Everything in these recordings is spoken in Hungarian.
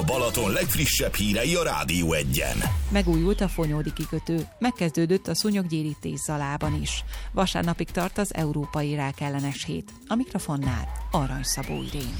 A Balaton legfrissebb hírei a Rádió Egyen. Megújult a Fonyódi kikötő, megkezdődött a szúnyoggyérítés Zalában is. Vasárnapig tart az Európai Rákellenes Hét. A mikrofonnál Arany Szabó Irén.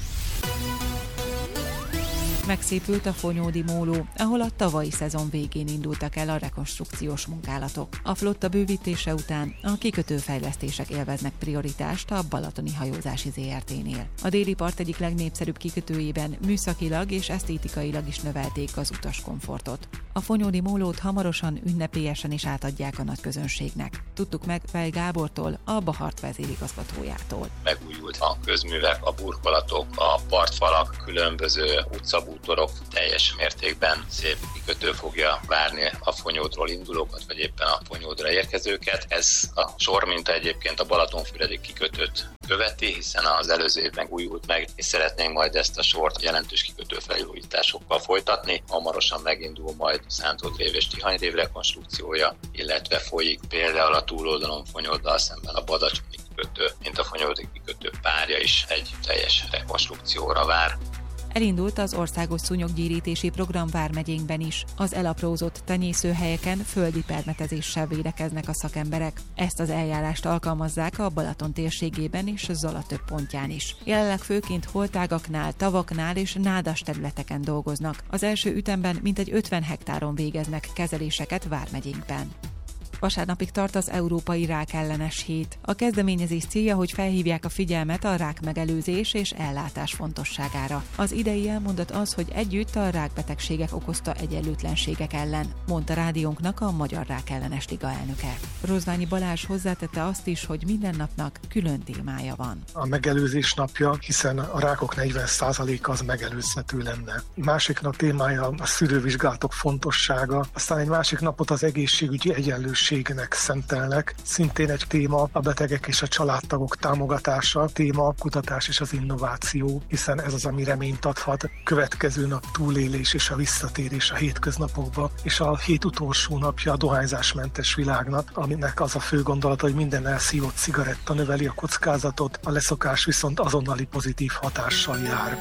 Megszépült a Fonyódi móló, ahol a tavalyi szezon végén indultak el a rekonstrukciós munkálatok. A flotta bővítése után a kikötőfejlesztések élveznek prioritást a Balatoni Hajózási Zrt-nél. A déli part egyik legnépszerűbb kikötőjében műszakilag és esztétikailag is növelték az utaskomfortot. A Fonyódi mólót hamarosan ünnepélyesen is átadják a nagyközönségnek. Tudtuk meg Vej Gábortól, a Bahart vezérigazgatójától. Megújult a közművek, a burkolatok, a partfalak, különböző utcabútorok, teljes mértékben szép kikötő fogja várni a Fonyódról indulókat, vagy éppen a Fonyódra érkezőket. Ez a sorminta egyébként a Balatonfüredi kikötőt követi, hiszen az előző évben újult meg, és szeretnénk majd ezt a sort jelentős kikötőfelújításokkal folytatni. Hamarosan megindul majd Szántódrév és Tihanyrév rekonstrukciója, illetve folyik például a túloldalon Fonyóddal szemben a Badacsony kikötő, mint a Fonyódi kikötő párja is egy teljes rekonstrukcióra vár. Elindult az országos szúnyoggyérítési program vármegyénkben is. Az elaprózott tenyészőhelyeken földi permetezéssel védekeznek a szakemberek. Ezt az eljárást alkalmazzák a Balaton térségében és Zala több pontján is. Jelenleg főként holtágaknál, tavaknál és nádas területeken dolgoznak. Az első ütemben mintegy 50 hektáron végeznek kezeléseket vármegyénkben. Vasárnapig tart az Európai Rákellenes Hét. A kezdeményezés célja, hogy felhívják a figyelmet a rákmegelőzés és ellátás fontosságára. Az idei elmondat az, hogy együtt a rákbetegségek okozta egyenlőtlenségek ellen, mondta rádiónknak a Magyar Rákellenes Liga elnöke. Rozványi Balázs hozzátette azt is, hogy minden napnak külön témája van. A megelőzés napja, hiszen a rákok 40%-a az megelőzhető lenne. Másik nap témája a szűrővizsgálatok fontossága, aztán egy másik napot az egészségügyi egyenlőségnek szentelnek. Szintén egy téma a betegek és a családtagok támogatása, téma a kutatás és az innováció, hiszen ez az, ami reményt adhat. Következő nap túlélés és a visszatérés a hétköznapokba, és a hét utolsó napja a dohányzásmentes világnap, aminek az a fő gondolata, hogy minden elszívott cigaretta növeli a kockázatot, a leszokás viszont azonnali pozitív hatással jár.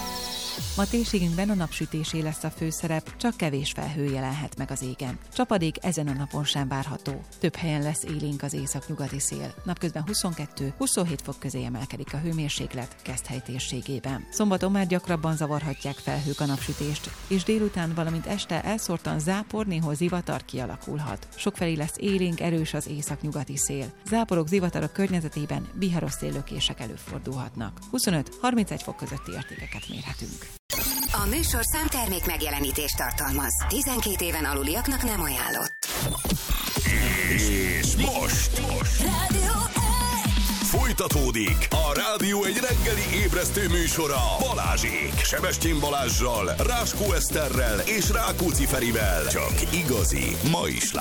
Ma térségünkben a napsütésé lesz a főszerep, csak kevés felhő jelenhet meg az égen. Csapadék ezen a napon sem várható. Több helyen lesz élénk az északnyugati szél. Napközben 22-27 fok közé emelkedik a hőmérséklet Keszthely térségében. Szombaton már gyakrabban zavarhatják felhők a napsütést, és délután, valamint este elszórtan zápor, néhol zivatar kialakulhat. Sokfelé lesz élénk, erős az északnyugati szél. Záporok, zivatarok környezetében viharos széllökések előfordulhatnak. 25-31 fok közötti értékeket mérhetünk. A műsorszám termék megjelenítést tartalmaz. 12 éven aluliaknak nem ajánlott. És most Rádió folytatódik a Rádió egy reggeli ébresztő műsora Balázsék, Sebestyén Balázssal, Ráskó Eszterrel és Rákóczi Ferivel. Csak igazi, ma is